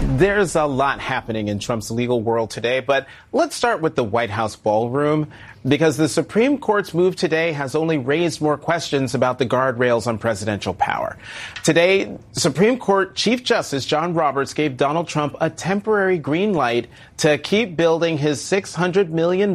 There's a lot happening in Trump's legal world today, but let's start with the White House ballroom, because the Supreme Court's move today has only raised more questions about the guardrails on presidential power. Today, Supreme Court Chief Justice John Roberts gave Donald Trump a temporary green light to keep building his $600 million,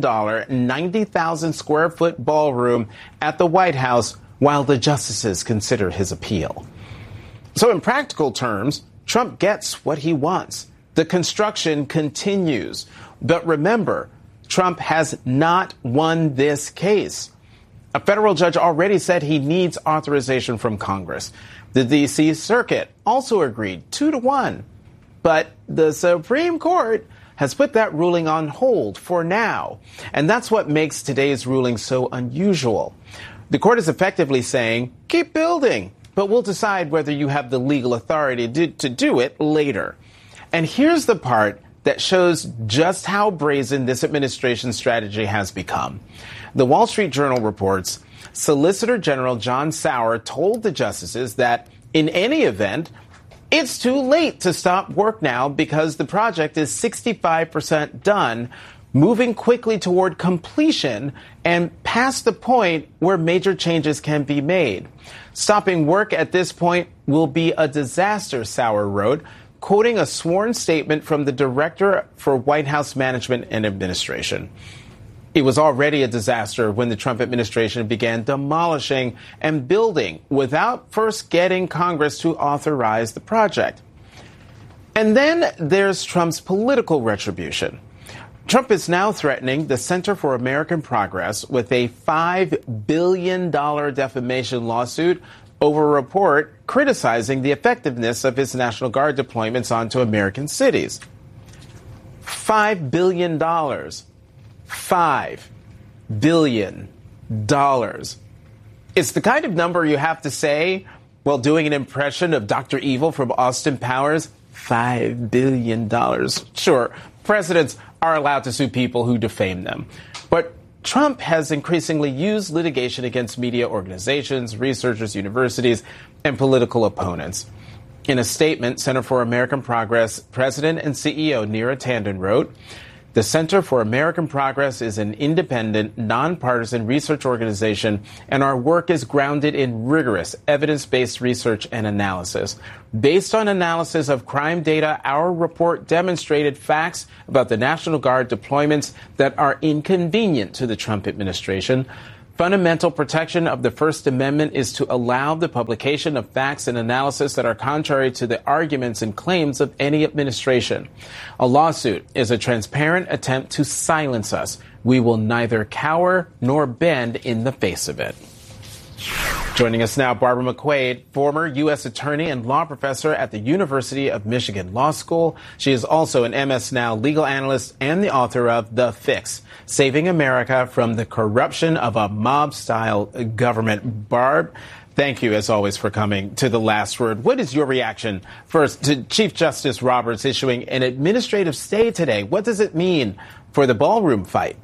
90,000 square foot ballroom at the White House while the justices consider his appeal. So in practical terms, Trump gets what he wants. The construction continues. But remember, Trump has not won this case. A federal judge already said he needs authorization from Congress. The D.C. Circuit also agreed 2-1. But the Supreme Court has put that ruling on hold for now. And that's what makes today's ruling so unusual. The court is effectively saying, keep building, but we'll decide whether you have the legal authority to do it later. And here's the part that shows just how brazen this administration's strategy has become. The Wall Street Journal reports Solicitor General John Sauer told the justices that in any event, it's too late to stop work now because the project is 65% done, moving quickly toward completion and past the point where major changes can be made. Stopping work at this point will be a disaster, Sauer wrote, quoting a sworn statement from the Director for White House Management and Administration. It was already a disaster when the Trump administration began demolishing and building without first getting Congress to authorize the project. And then there's Trump's political retribution. Trump is now threatening the Center for American Progress with a $5 billion defamation lawsuit over a report criticizing the effectiveness of his National Guard deployments onto American cities. $5 billion. $5 billion. It's the kind of number you have to say while doing an impression of Dr. Evil from Austin Powers. $5 billion. Sure, presidents are allowed to sue people who defame them. But Trump has increasingly used litigation against media organizations, researchers, universities, and political opponents. In a statement, Center for American Progress President and CEO Neera Tanden wrote, "The Center for American Progress is an independent, nonpartisan research organization, and our work is grounded in rigorous, evidence-based research and analysis. Based on analysis of crime data, our report demonstrated facts about the National Guard deployments that are inconvenient to the Trump administration. Fundamental protection of the First Amendment is to allow the publication of facts and analysis that are contrary to the arguments and claims of any administration. A lawsuit is a transparent attempt to silence us. We will neither cower nor bend in the face of it." Joining us now, Barbara McQuade, former U.S. attorney and law professor at the University of Michigan Law School. She is also an MS Now legal analyst and the author of The Fix, Saving America from the Corruption of a Mob-Style Government. Barb, thank you, as always, for coming to The Last Word. What is your reaction, first, to Chief Justice Roberts issuing an administrative stay today? What does it mean for the ballroom fight?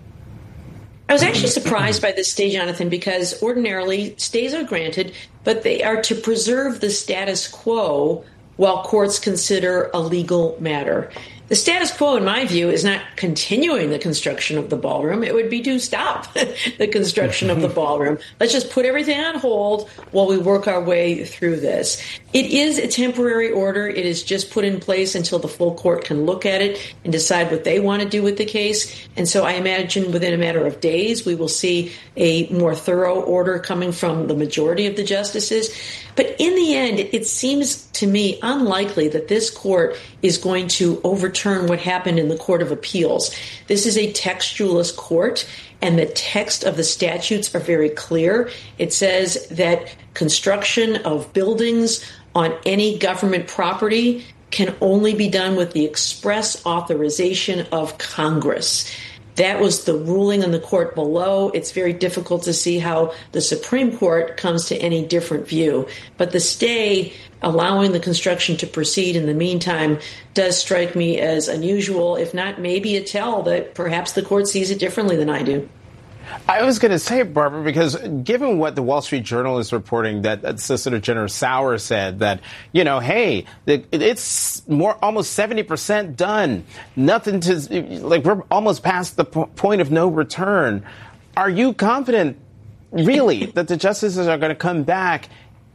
I was actually surprised by this stay, Jonathan, because ordinarily stays are granted, but they are to preserve the status quo while courts consider a legal matter. The status quo, in my view, is not continuing the construction of the ballroom. It would be to stop the construction of the ballroom. Let's just put everything on hold while we work our way through this. It is a temporary order. It is just put in place until the full court can look at it and decide what they want to do with the case. And so I imagine within a matter of days, we will see a more thorough order coming from the majority of the justices. But in the end, it seems to me unlikely that this court is going to overturn what happened in the Court of Appeals. This is a textualist court, and the text of the statutes are very clear. It says that construction of buildings on any government property can only be done with the express authorization of Congress. That was the ruling in the court below. It's very difficult to see how the Supreme Court comes to any different view. But the stay allowing the construction to proceed in the meantime does strike me as unusual, if not maybe a tell that perhaps the court sees it differently than I do. I was going to say, Barbara, because given what the Wall Street Journal is reporting, that Solicitor General Sauer said that, hey, it's almost 70% done. Nothing we're almost past the point of no return. Are you confident, really, that the justices are going to come back,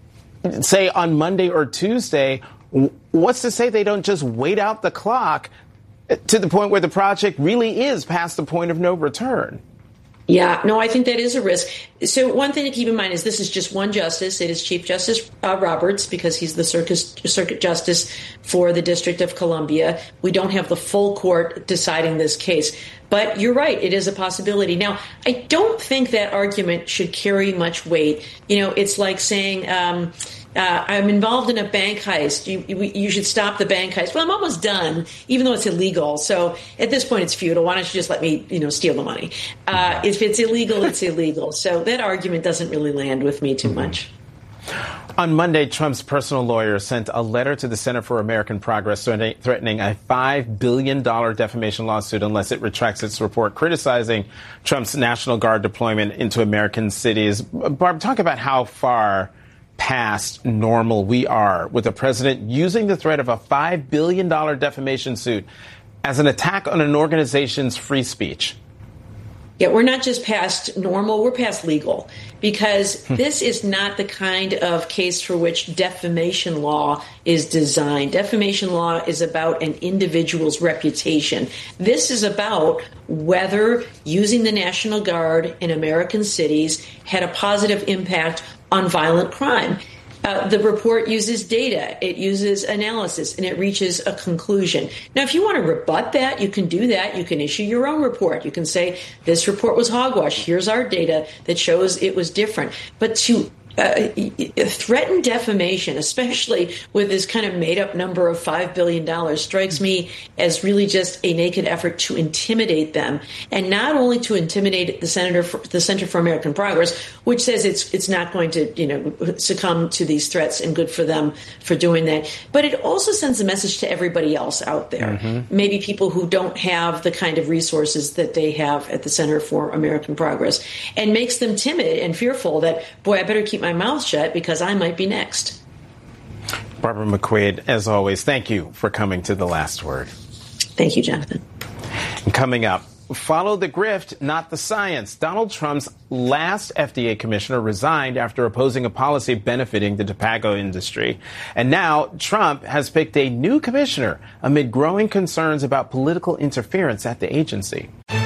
say, on Monday or Tuesday? What's to say they don't just wait out the clock to the point where the project really is past the point of no return? Yeah, no, I think that is a risk. So one thing to keep in mind is this is just one justice. It is Chief Justice Roberts, because he's the circuit justice for the District of Columbia. We don't have the full court deciding this case. But you're right, it is a possibility. Now, I don't think that argument should carry much weight. It's like saying, I'm involved in a bank heist. You should stop the bank heist. Well, I'm almost done, even though it's illegal. So at this point, it's futile. Why don't you just let me, steal the money? If it's illegal, it's illegal. So that argument doesn't really land with me too much. On Monday, Trump's personal lawyer sent a letter to the Center for American Progress threatening a $5 billion defamation lawsuit unless it retracts its report criticizing Trump's National Guard deployment into American cities. Barb, talk about how far past normal we are with the president using the threat of a $5 billion defamation suit as an attack on an organization's free speech. Yeah, we're not just past normal, we're past legal, because this is not the kind of case for which defamation law is designed. Defamation law is about an individual's reputation. This is about whether using the National Guard in American cities had a positive impact on violent crime. The report uses data, it uses analysis, and it reaches a conclusion. Now, if you want to rebut that, you can do that. You can issue your own report. You can say, this report was hogwash. Here's our data that shows it was different. But to threaten defamation, especially with this kind of made-up number of $5 billion, strikes me as really just a naked effort to intimidate them, and not only to intimidate the Center for American Progress, which says it's not going to succumb to these threats, and good for them for doing that, but it also sends a message to everybody else out there, maybe people who don't have the kind of resources that they have at the Center for American Progress, and makes them timid and fearful that, boy, I better keep my mouth shut because I might be next. Barbara McQuade, as always, thank you for coming to The Last Word. Thank you, Jonathan. And coming up, follow the grift, not the science. Donald Trump's last FDA commissioner resigned after opposing a policy benefiting the tobacco industry. And now Trump has picked a new commissioner amid growing concerns about political interference at the agency.